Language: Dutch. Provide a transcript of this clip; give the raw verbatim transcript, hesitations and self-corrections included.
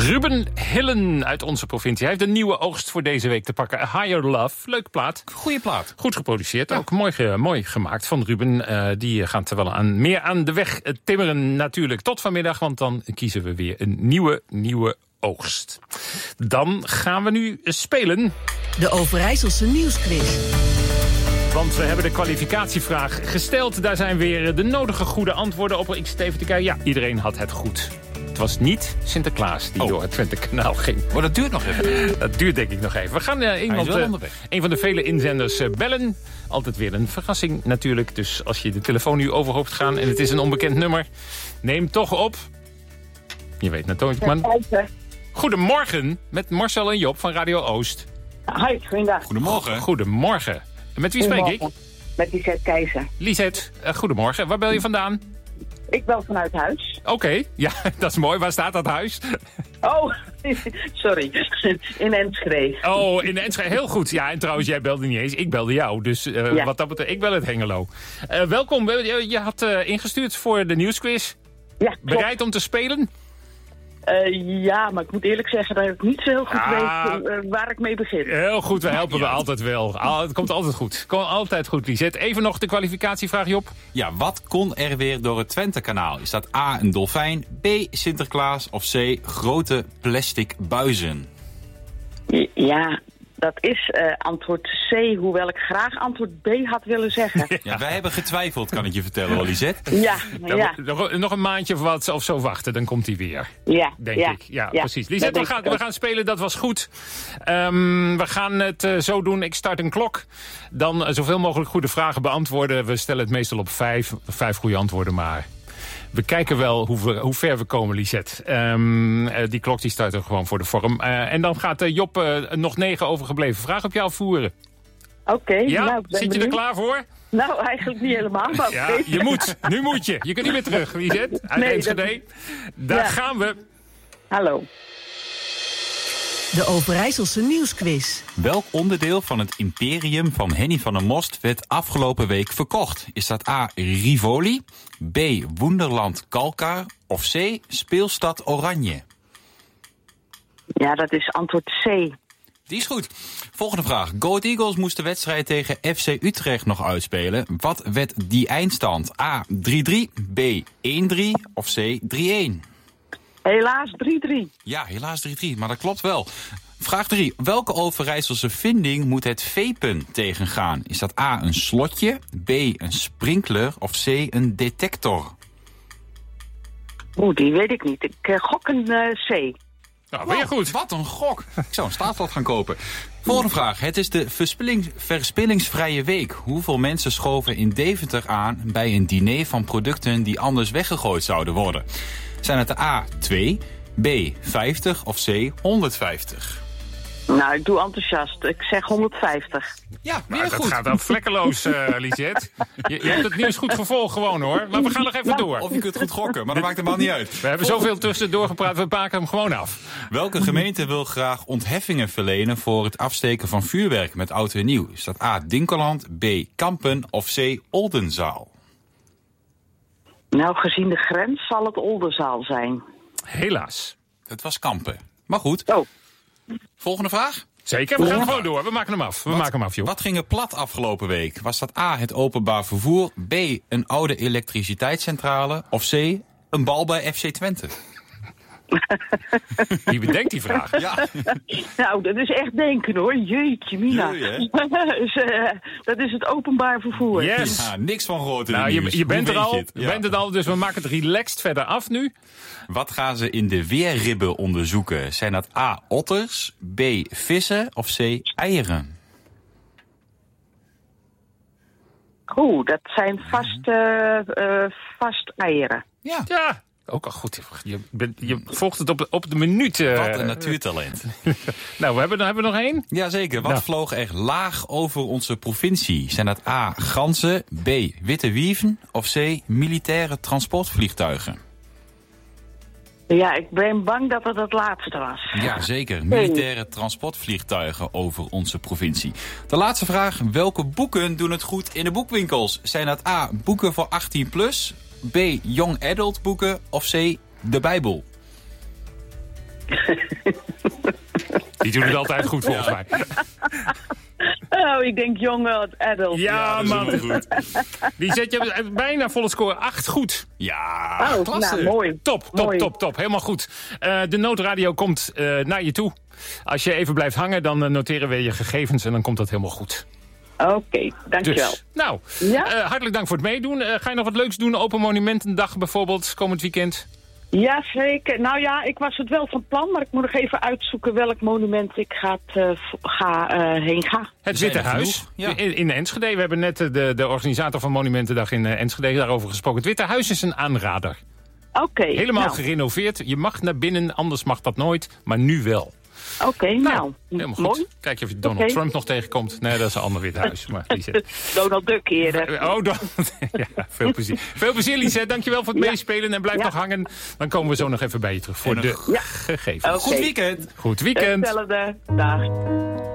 Ruben Hillen uit onze provincie. Hij heeft een nieuwe oogst voor deze week te pakken. Higher Love, leuke plaat. Goeie plaat. Goed geproduceerd, ja. Ook mooi, ge, mooi gemaakt van Ruben. Uh, die gaat er wel aan, meer aan de weg timmeren natuurlijk. Tot vanmiddag, want dan kiezen we weer een nieuwe, nieuwe oogst. Dan gaan we nu spelen. De Overijsselse Nieuwsquiz. Want we hebben de kwalificatievraag gesteld. Daar zijn weer de nodige goede antwoorden op. Ik zit even te kijken. Ja, iedereen had het goed. Het was niet Sinterklaas die oh. door het Twente-kanaal ging. Maar dat duurt nog even. Dat duurt denk ik nog even. We gaan uh, iemand, uh, een van de vele inzenders uh, bellen. Altijd weer een verrassing natuurlijk. Dus als je de telefoon nu overhoofd gaat en het is een onbekend nummer, neem toch op. Je weet natuurlijk, man. Goedemorgen met Marcel en Job van Radio Oost. Hoi, goedendag. Goedemorgen. Goedemorgen. Met wie spreek ik? Met Lisette Keizer. Lisette, uh, goedemorgen. Waar bel je vandaan? Ik bel vanuit huis. Oké, okay. Ja, dat is mooi. Waar staat dat huis? Oh, sorry. In Enschede. Oh, in Enschede. Heel goed. Ja, en trouwens, jij belde niet eens. Ik belde jou. Dus uh, ja. wat dat betreft, ik bel het Hengelo. Uh, welkom. Je, je had uh, ingestuurd voor de nieuwsquiz. Ja, klopt. Bereid om te spelen? Uh, ja, maar ik moet eerlijk zeggen dat ik niet zo heel goed ah, weet uh, waar ik mee begin. Heel goed, we helpen we altijd wel. Al, het komt altijd goed. Het komt altijd goed, Lisette. Even nog de kwalificatievraag, Job. Ja, wat kon er weer door het Twente-kanaal? Is dat A, een dolfijn, B, Sinterklaas of C, grote plastic buizen? Ja, dat is uh, antwoord C, hoewel ik graag antwoord B had willen zeggen. Ja, ja, wij hebben getwijfeld, kan ik je vertellen, hoor, Lisette. Ja, ja. Nog, nog een maandje of wat of zo wachten, dan komt hij weer. Ja, denk ja, ik. Ja, ja, precies. Lisette, we gaan, we gaan spelen, dat was goed. Um, we gaan het uh, zo doen, ik start een klok. Dan uh, zoveel mogelijk goede vragen beantwoorden. We stellen het meestal op vijf, vijf goede antwoorden maar. We kijken wel hoe, we, hoe ver we komen, Lisette. Um, uh, die klok die start er gewoon voor de vorm. Uh, en dan gaat uh, Job uh, nog negen overgebleven vragen op jou afvoeren. Oké. Okay, ja? Nou, Zit je benieuwd. er klaar voor? Nou, eigenlijk niet helemaal. Maar ja, okay. je moet. Nu moet je. Je kunt niet meer terug, Lisette. Uit nee, Enschede. Dat... Daar ja. gaan we. Hallo. De Overijsselse Nieuwsquiz. Welk onderdeel van het imperium van Henny van der Most werd afgelopen week verkocht? Is dat A, Rivoli, B, Wonderland Kalkar of C, Speelstad Oranje? Ja, dat is antwoord C. Die is goed. Volgende vraag. Go Ahead Eagles moest de wedstrijd tegen F C Utrecht nog uitspelen. Wat werd die eindstand? A, drie drie, B, één drie of C, drie-een? Helaas drie drie. Ja, helaas drie drie, maar dat klopt wel. Vraag drie. Welke Overijsselse vinding moet het vapen tegengaan? Is dat A, een slotje, B, een sprinkler of C, een detector? Oeh, die weet ik niet. Ik uh, gok een uh, C. Nou, ben je goed. Wat een gok. Ik zou een staatslot gaan kopen. Volgende vraag. Het is de verspillings, verspillingsvrije week. Hoeveel mensen schoven in Deventer aan bij een diner van producten die anders weggegooid zouden worden? Zijn het de A, twee, B, vijftig of C, honderdvijftig? Nou, ik doe enthousiast. Ik zeg honderdvijftig. Ja, weer nou, goed. Dat gaat dan vlekkeloos, uh, Lisette. Je, je hebt het nieuws goed gevolgd gewoon, hoor. Maar we gaan nog even ja. door. Of je kunt goed gokken, maar dat maakt helemaal niet uit. We hebben zoveel tussendoor gepraat, we maken hem gewoon af. Welke gemeente wil graag ontheffingen verlenen voor het afsteken van vuurwerk met oud en nieuw? Is dat A, Dinkeland, B, Kampen of C, Oldenzaal? Nou, gezien de grens zal het Oldenzaal zijn. Helaas. Het was Kampen. Maar goed. Oh. Volgende vraag? Zeker, we gaan ja. gewoon door. We maken hem af. We wat, maken hem af, joh. Wat ging er plat afgelopen week? Was dat A, het openbaar vervoer, B, een oude elektriciteitscentrale of C, een bal bij F C Twente? Wie bedenkt die vraag? Ja. Nou, dat is echt denken, hoor. Jeetje, Mina. Jee, dus, uh, dat is het openbaar vervoer. Yes. Ja, niks van gehoord in nou, het je, nieuws. je bent er al, je ja. bent het al, dus we maken het relaxed verder af nu. Wat gaan ze in de weerribben onderzoeken? Zijn dat A, otters, B, vissen of C, eieren? Oeh, dat zijn vast, uh, uh, vast eieren. Ja. Ja. Ook al goed. Je, bent, je volgt het op de, op de minuut. Uh, Wat een natuurtalent. Nou, we hebben, hebben we nog één? Jazeker. Wat nou. vloog er laag over onze provincie? Zijn dat A, ganzen, B, witte wieven of C, militaire transportvliegtuigen? Ja, ik ben bang dat het het laatste was. Ja, zeker. Militaire transportvliegtuigen over onze provincie. De laatste vraag. Welke boeken doen het goed in de boekwinkels? Zijn dat A, boeken voor achttien plus... B, young adult boeken of C, de Bijbel? Die doen het altijd goed volgens mij. Oh, ik denk jonge adult. Ja, Ja, dat is man. helemaal goed. Die zet je bijna volle score acht goed. Ja, Oh, klasse. nou, mooi. Top, top, Mooi. top, top. Helemaal goed. Uh, de noodradio komt uh, naar je toe. Als je even blijft hangen, dan uh, noteren we je gegevens en dan komt dat helemaal goed. Oké, okay, dankjewel. Dus, nou, Ja? uh, hartelijk dank voor het meedoen. Uh, ga je nog wat leuks doen? Open Monumentendag bijvoorbeeld, komend weekend? Ja, zeker. Nou ja, ik was het wel van plan, maar ik moet nog even uitzoeken welk monument ik gaat, uh, ga, uh, heen ga. Het zijn Witte er Huis genoeg, ja. in, in Enschede. We hebben net uh, de, de organisator van Monumentendag in uh, Enschede daarover gesproken. Het Witte Huis is een aanrader. Oké. Okay, Helemaal nou. gerenoveerd. Je mag naar binnen, anders mag dat nooit. Maar nu wel. Oké, okay, nou, nou, helemaal goed. Mooi. Kijk of je Donald Okay. Trump nog tegenkomt. Nee, dat is een ander Wit Huis. Maar die zit... Donald Duck eerder. Oh, Donald. Ja, veel plezier. Veel plezier, Lisette. Dankjewel voor het Ja. meespelen. En blijf Ja. nog hangen. Dan komen we zo nog even bij je terug voor En de nog- Ja. gegevens. Oké. Goed weekend. Goed weekend. Hetzelfde. Dag.